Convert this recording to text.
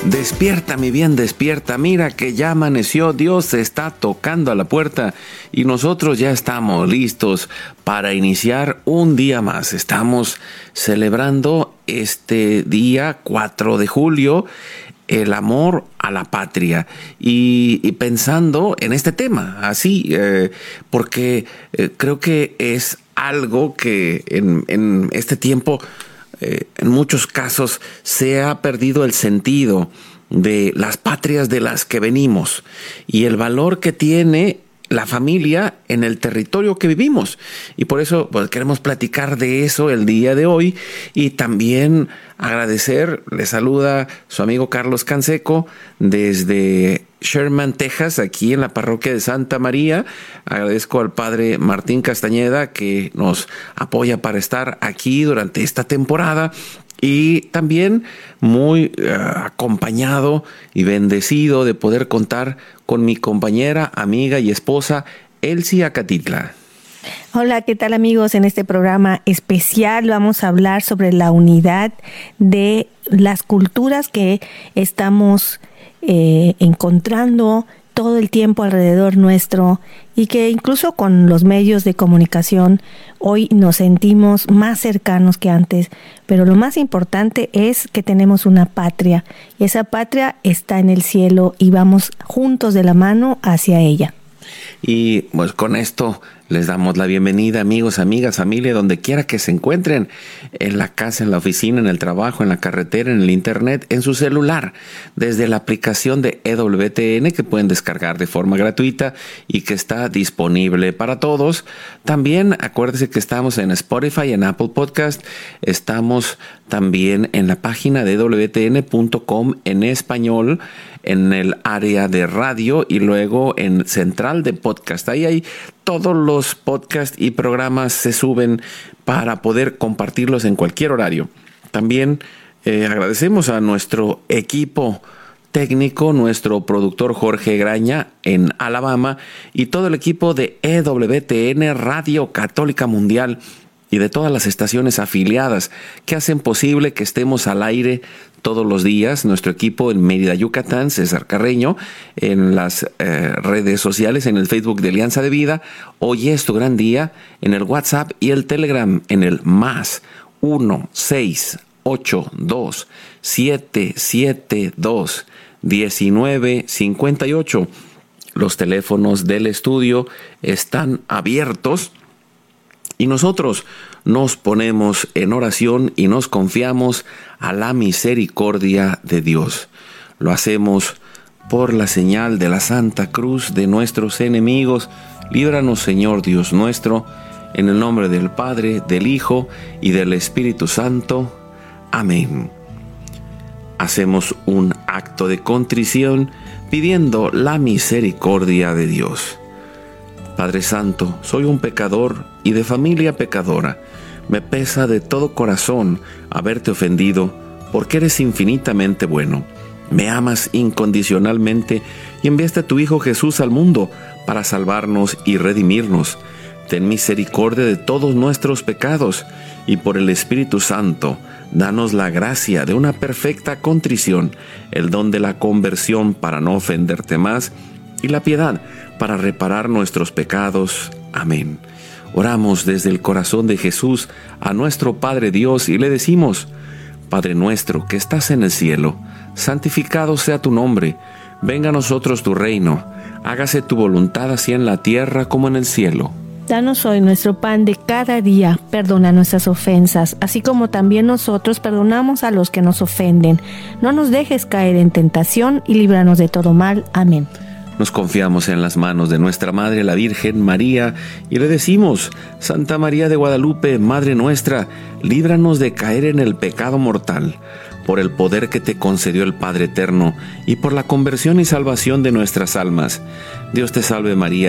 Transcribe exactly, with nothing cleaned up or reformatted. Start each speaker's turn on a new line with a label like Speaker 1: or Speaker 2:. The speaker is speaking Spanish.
Speaker 1: Despierta, mi bien, despierta. Mira que ya amaneció. Dios está tocando a la puerta y nosotros ya estamos listos para iniciar un día más. Estamos celebrando este día cuatro de julio, el amor a la patria, y, y pensando en este tema, así, eh, porque eh, creo que es algo que en, en este tiempo, eh, en muchos casos, se ha perdido el sentido de las patrias de las que venimos y el valor que tiene la familia en el territorio que vivimos. Y por eso pues, queremos platicar de eso el día de hoy y también agradecer, le saluda su amigo Carlos Canseco desde Sherman, Texas, aquí en la parroquia de Santa María. Agradezco al padre Martín Castañeda que nos apoya para estar aquí durante esta temporada. Y también muy uh, acompañado y bendecido de poder contar con mi compañera, amiga y esposa, Elsie Acatitla.
Speaker 2: Hola, ¿qué tal amigos? En este programa especial vamos a hablar sobre la unidad de las culturas que estamos eh, encontrando todo el tiempo alrededor nuestro y que incluso con los medios de comunicación hoy nos sentimos más cercanos que antes, pero lo más importante es que tenemos una patria y esa patria está en el cielo y vamos juntos de la mano hacia ella.
Speaker 1: Y pues con esto les damos la bienvenida, amigos, amigas, familia, donde quiera que se encuentren, en la casa, en la oficina, en el trabajo, en la carretera, en el internet, en su celular, desde la aplicación de E W T N que pueden descargar de forma gratuita y que está disponible para todos. También acuérdense que estamos en Spotify, en Apple Podcast, estamos también en la página de E W T N punto com en español, en el área de radio y luego en central de podcast. Ahí hay todos los podcasts y programas se suben para poder compartirlos en cualquier horario. También eh, agradecemos a nuestro equipo técnico, nuestro productor Jorge Graña en Alabama y todo el equipo de E W T N Radio Católica Mundial y de todas las estaciones afiliadas que hacen posible que estemos al aire todos los días. Nuestro equipo en Mérida, Yucatán, César Carreño, en las eh, redes sociales, en el Facebook de Alianza de Vida. Hoy es tu gran día, en el WhatsApp y el Telegram, en el más uno seis ocho dos siete siete dos diecinueve cincuenta y ocho. Los teléfonos del estudio están abiertos. Y nosotros nos ponemos en oración y nos confiamos a la misericordia de Dios. Lo hacemos por la señal de la Santa Cruz de nuestros enemigos. Líbranos, Señor Dios nuestro, en el nombre del Padre, del Hijo y del Espíritu Santo. Amén. Hacemos un acto de contrición pidiendo la misericordia de Dios. Padre Santo, soy un pecador y de familia pecadora. Me pesa de todo corazón haberte ofendido, porque eres infinitamente bueno. Me amas incondicionalmente y enviaste a tu Hijo Jesús al mundo para salvarnos y redimirnos. Ten misericordia de todos nuestros pecados y por el Espíritu Santo, danos la gracia de una perfecta contrición, el don de la conversión para no ofenderte más y la piedad para reparar nuestros pecados. Amén. Oramos desde el corazón de Jesús a nuestro Padre Dios y le decimos: Padre nuestro que estás en el cielo, santificado sea tu nombre. Venga a nosotros tu reino. Hágase tu voluntad así en la tierra como en el cielo.
Speaker 2: Danos hoy nuestro pan de cada día. Perdona nuestras ofensas, así como también nosotros perdonamos a los que nos ofenden. No nos dejes caer en tentación y líbranos de todo mal. Amén.
Speaker 1: Nos confiamos en las manos de nuestra Madre, la Virgen María, y le decimos: Santa María de Guadalupe, Madre nuestra, líbranos de caer en el pecado mortal, por el poder que te concedió el Padre Eterno, y por la conversión y salvación de nuestras almas. Dios te salve María,